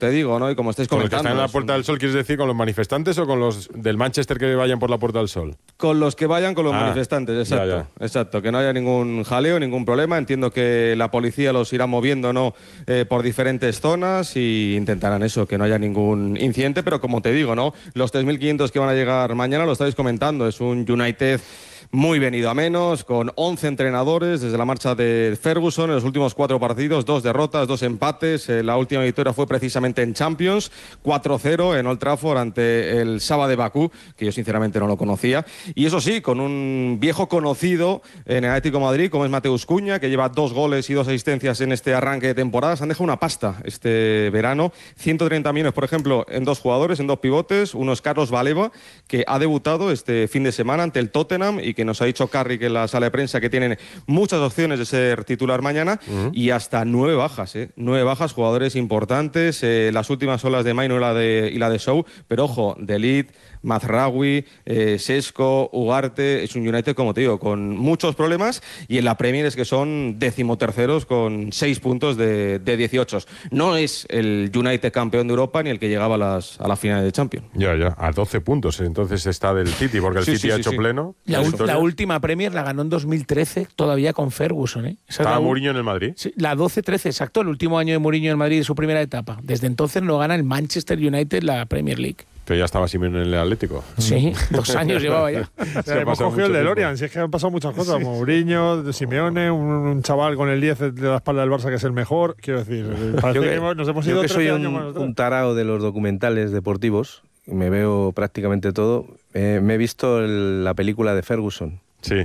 te digo, ¿no? Y como estáis comentando... ¿Con los que están en la Puerta del Sol, quieres decir, con los manifestantes o con los del Manchester que vayan por la Puerta del Sol? Con los que vayan con los manifestantes, exacto. Exacto, que no haya ningún jaleo, ningún problema. Entiendo que la policía los irá moviendo, ¿no? Por diferentes zonas y intentarán eso, que no haya ningún incidente. Pero como te digo, ¿no? Los 3.500 que van a llegar mañana, lo estáis comentando, es un United muy venido a menos, con 11 entrenadores desde la marcha de Ferguson en los últimos 4 partidos, 2 derrotas, 2 empates. La última victoria fue precisamente en Champions, 4-0 en Old Trafford ante el Saba de Bakú, que yo sinceramente no lo conocía. Y eso sí, con un viejo conocido en el Atlético de Madrid, como es Mateus Cunha, que lleva 2 goles y 2 asistencias en este arranque de temporada. Se han dejado una pasta este verano, 130 millones, por ejemplo, en 2 jugadores, en 2 pivotes. Uno es Carlos Baleba, que ha debutado este fin de semana ante el Tottenham y que nos ha dicho Carrick en la sala de prensa que tienen muchas opciones de ser titular mañana, y hasta 9 bajas, 9 bajas, jugadores importantes. Las últimas son las de Maino y la de Shaw, pero ojo, De Ligt, Mazraoui, Sesco, Ugarte. Es un United, como te digo, con muchos problemas, y en la Premier es que son 13º con 6 puntos de 18. No es el United campeón de Europa ni el que llegaba a las finales de Champions. Ya, a 12 puntos, entonces está del City, porque el City ha hecho pleno. La última Premier la ganó en 2013, todavía con Ferguson, ¿eh? ¿Estaba Mourinho en el Madrid? Sí, la 12-13, exacto, el último año de Mourinho en el Madrid de su primera etapa. Desde entonces no gana el Manchester United la Premier League. Que ya estaba Simeone en el Atlético. Sí, 2 años llevaba ya. Hemos cogido el DeLorean, si es que han pasado muchas cosas. Mourinho, Simeone, un chaval con el 10 de la espalda del Barça que es el mejor. Quiero decir, parece que nos hemos ido 13 años más. Yo que soy un tarao de los documentales deportivos, me veo prácticamente todo. Me he visto la película de Ferguson. Sí.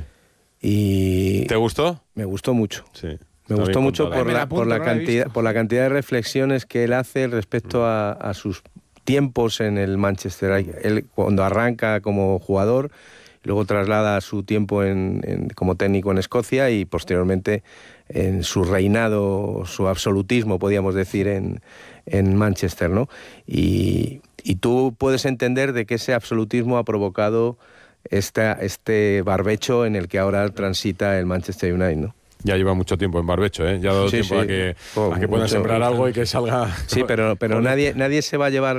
Y ¿te gustó? Me gustó mucho. Sí. Me gustó mucho por la cantidad de reflexiones que él hace respecto a sus tiempos en el Manchester. Él cuando arranca como jugador, luego traslada su tiempo como técnico en Escocia y posteriormente en su reinado, su absolutismo, podríamos decir, en Manchester, ¿no? Y tú puedes entender de que ese absolutismo ha provocado este barbecho en el que ahora transita el Manchester United, ¿no? Ya lleva mucho tiempo en barbecho, ¿eh? Ya ha dado tiempo a que puedan sembrar algo y que salga... Sí, pero nadie se va a llevar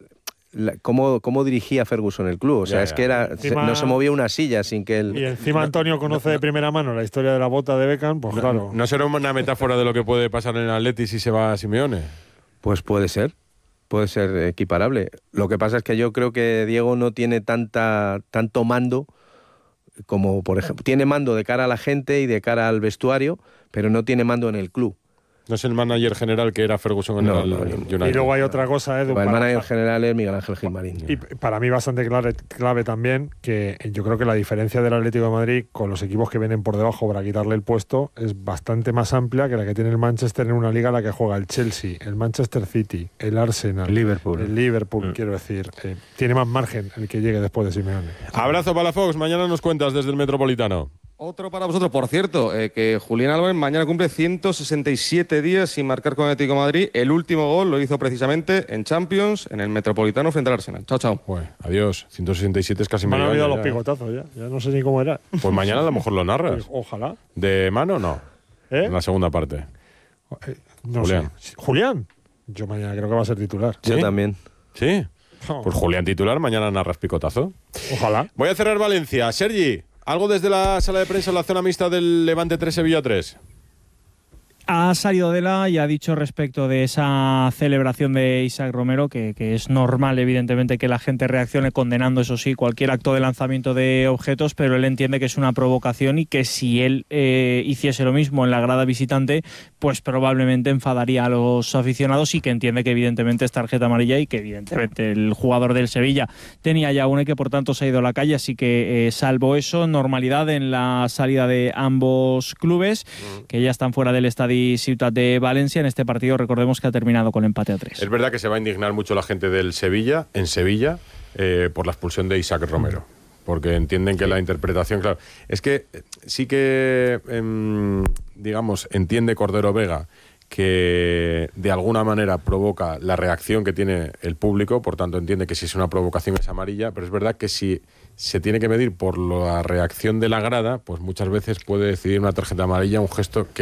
cómo dirigía Ferguson el club. O sea, es que no se movía una silla sin que él... Y encima Antonio conoce de primera mano la historia de la bota de Beckham, pues claro. ¿No será una metáfora de lo que puede pasar en el Atleti si se va a Simeone? Pues puede ser equiparable. Lo que pasa es que yo creo que Diego no tiene tanto mando como, por ejemplo, tiene mando de cara a la gente y de cara al vestuario, pero no tiene mando en el club. No es el manager general que era Ferguson en el United. Y luego hay otra cosa, Edu. El manager general es Miguel Ángel Gilmarín. Y para mí bastante clave también, que yo creo que la diferencia del Atlético de Madrid con los equipos que vienen por debajo para quitarle el puesto es bastante más amplia que la que tiene el Manchester en una liga en la que juega el Chelsea, el Manchester City, el Arsenal, el Liverpool, quiero decir. Tiene más margen el que llegue después de Simeone. Abrazo, Palafox. Mañana nos cuentas desde el Metropolitano. Otro para vosotros, por cierto, que Julián Álvarez mañana cumple 167 días sin marcar con el Atlético de Madrid. El último gol lo hizo precisamente en Champions, en el Metropolitano frente al Arsenal. Chao, chao. Bueno, adiós. 167 es casi medio año. Me han olvidado ya. los picotazos ya no sé ni cómo era. Pues mañana a lo mejor lo narras. Ojalá. ¿De mano no? En la segunda parte. No Julián. Sé. ¿Julián? Yo mañana creo que va a ser titular. Yo también. ¿Sí? Pues Julián titular, mañana narras picotazo. Ojalá. Voy a cerrar Valencia. Sergi, ¿algo desde la sala de prensa en la zona mixta del Levante 3, Sevilla 3? Ha salido Dela y ha dicho respecto de esa celebración de Isaac Romero que es normal, evidentemente, que la gente reaccione condenando, eso sí, cualquier acto de lanzamiento de objetos, pero él entiende que es una provocación y que si él hiciese lo mismo en la grada visitante, pues probablemente enfadaría a los aficionados, y que entiende que evidentemente es tarjeta amarilla y que evidentemente el jugador del Sevilla tenía ya una y que por tanto se ha ido a la calle, así que salvo eso, normalidad en la salida de ambos clubes, que ya están fuera del estadio Ciutat de Valencia. En este partido recordemos que ha terminado con empate a 3. Es verdad que se va a indignar mucho la gente del Sevilla, en Sevilla, por la expulsión de Isaac Romero, porque entienden que la interpretación, claro, es que sí que, digamos, entiende Cordero Vega que de alguna manera provoca la reacción que tiene el público, por tanto entiende que si es una provocación es amarilla, pero es verdad que si se tiene que medir por la reacción de la grada, pues muchas veces puede decidir una tarjeta amarilla, un gesto que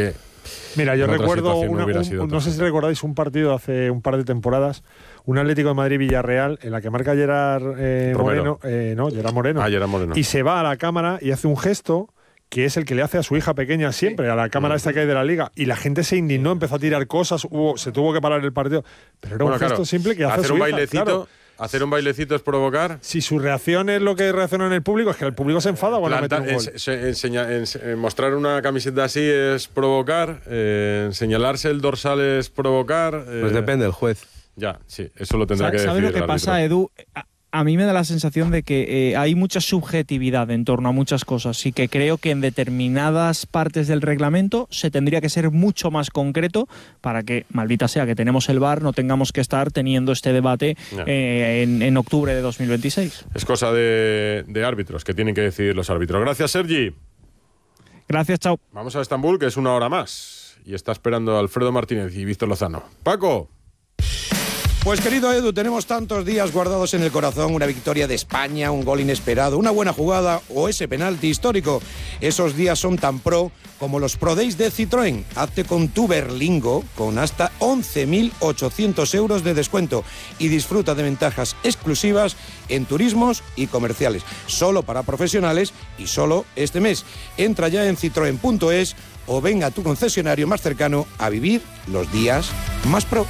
Mira, yo recuerdo, no sé si recordáis un partido hace un par de temporadas, un Atlético de Madrid-Villarreal, en la que marca Gerard Moreno. Gerard Moreno. Gerard Moreno. Y se va a la cámara y hace un gesto que es el que le hace a su hija pequeña siempre, a la cámara esta que hay de la Liga, y la gente se indignó, empezó a tirar cosas, se tuvo que parar el partido, pero era un gesto simple que hace hacer su un hija, bailecito, claro. Hacer un bailecito es provocar. Si su reacción es lo que reacciona en el público, es que el público se enfada cuando mete un gol. Mostrar una camiseta así es provocar, señalarse el dorsal es provocar. Pues depende del juez. Ya, sí, eso lo tendrá que decir. ¿Sabes lo que pasa, Edu? A mí me da la sensación de que hay mucha subjetividad en torno a muchas cosas y que creo que en determinadas partes del reglamento se tendría que ser mucho más concreto para que, maldita sea, que tenemos el VAR, no tengamos que estar teniendo este debate en octubre de 2026. Es cosa de árbitros, que tienen que decidir los árbitros. Gracias, Sergi. Gracias, chao. Vamos a Estambul, que es una hora más. Y está esperando Alfredo Martínez y Víctor Lozano. Paco. Pues querido Edu, tenemos tantos días guardados en el corazón, una victoria de España, un gol inesperado, una buena jugada o ese penalti histórico. Esos días son tan pro como los Pro Days de Citroën. Hazte con tu Berlingo con hasta 11.800 euros de descuento y disfruta de ventajas exclusivas en turismos y comerciales. Solo para profesionales y solo este mes. Entra ya en citroen.es o venga a tu concesionario más cercano a vivir los días más pro.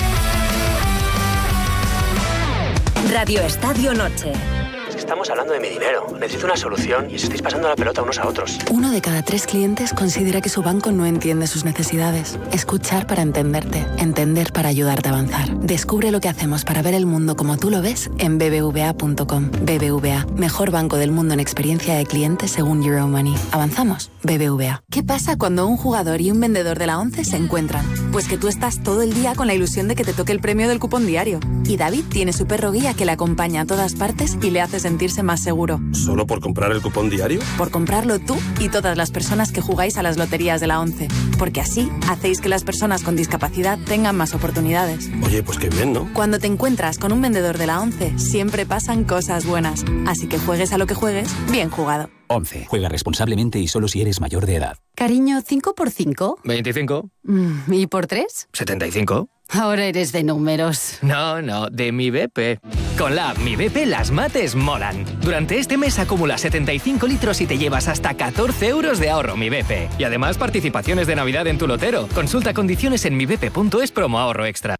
Radio Estadio Noche. Estamos hablando de mi dinero. Necesito una solución y os estáis pasando la pelota unos a otros. 1 de cada 3 clientes considera que su banco no entiende sus necesidades. Escuchar para entenderte. Entender para ayudarte a avanzar. Descubre lo que hacemos para ver el mundo como tú lo ves en bbva.com. BBVA, mejor banco del mundo en experiencia de cliente según Euromoney. ¿Avanzamos? BBVA. ¿Qué pasa cuando un jugador y un vendedor de la ONCE se encuentran? Pues que tú estás todo el día con la ilusión de que te toque el premio del cupón diario. Y David tiene su perro guía que le acompaña a todas partes y le hace sentirse más seguro. ¿Solo por comprar el cupón diario? Por comprarlo tú y todas las personas que jugáis a las loterías de la ONCE. Porque así hacéis que las personas con discapacidad tengan más oportunidades. Oye, pues qué bien, ¿no? Cuando te encuentras con un vendedor de la ONCE, siempre pasan cosas buenas. Así que juegues a lo que juegues, bien jugado. ONCE. Juega responsablemente y solo si eres mayor de edad. Cariño, ¿5 por 5? 25. ¿Y por 3? 75. Ahora eres de números. No, de Mi BP. Con la app Mi BP las mates molan. Durante este mes acumula 75 litros y te llevas hasta 14 euros de ahorro Mi BP. Y además participaciones de Navidad en tu lotero. Consulta condiciones en mibp.es promo ahorro extra.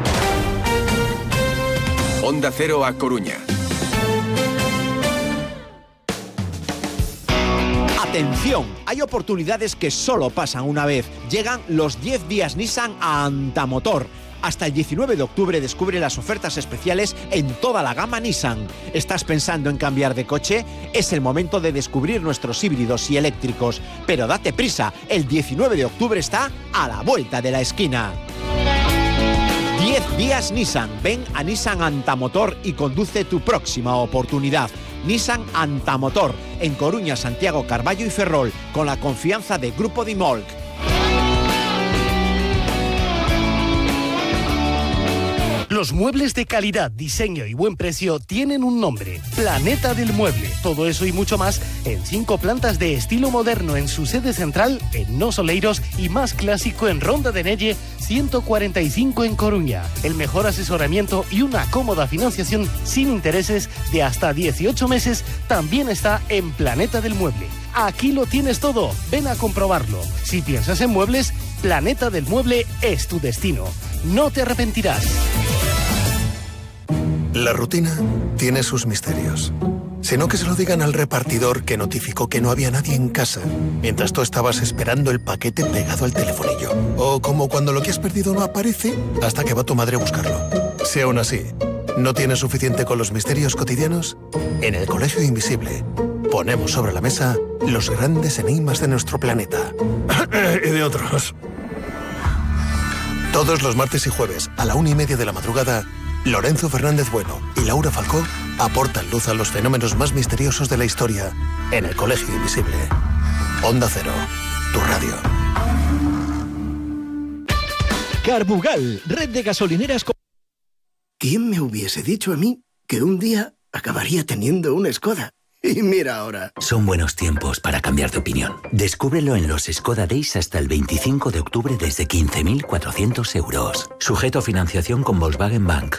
Onda Cero a Coruña. Atención, hay oportunidades que solo pasan una vez. Llegan los 10 días Nissan a Antamotor. Hasta el 19 de octubre descubre las ofertas especiales en toda la gama Nissan. ¿Estás pensando en cambiar de coche? Es el momento de descubrir nuestros híbridos y eléctricos. Pero date prisa, el 19 de octubre está a la vuelta de la esquina. 10 días Nissan. Ven a Nissan Antamotor y conduce tu próxima oportunidad. Nissan Antamotor, en Coruña, Santiago, Carballo y Ferrol, con la confianza de Grupo Dimolc. Los muebles de calidad, diseño y buen precio tienen un nombre: Planeta del Mueble. Todo eso y mucho más en 5 plantas de estilo moderno en su sede central en Nos Oleiros y más clásico en Ronda de Nelle 145 en Coruña. El mejor asesoramiento y una cómoda financiación sin intereses de hasta 18 meses también está en Planeta del Mueble. Aquí lo tienes todo, ven a comprobarlo. Si piensas en muebles, Planeta del Mueble es tu destino. No te arrepentirás. La rutina tiene sus misterios. Si no, que se lo digan al repartidor que notificó que no había nadie en casa mientras tú estabas esperando el paquete pegado al telefonillo. O como cuando lo que has perdido no aparece hasta que va tu madre a buscarlo. Si aún así no tienes suficiente con los misterios cotidianos, en el Colegio Invisible ponemos sobre la mesa los grandes enigmas de nuestro planeta. Y de otros. Todos los martes y jueves a la 1:30 de la madrugada, Lorenzo Fernández Bueno y Laura Falcó aportan luz a los fenómenos más misteriosos de la historia en el Colegio Invisible. Onda Cero, tu radio. Carbugal, red de gasolineras. ¿Quién me hubiese dicho a mí que un día acabaría teniendo una Skoda? Y mira ahora. Son buenos tiempos para cambiar de opinión. Descúbrelo en los Skoda Days hasta el 25 de octubre desde 15.400 euros. Sujeto a financiación con Volkswagen Bank.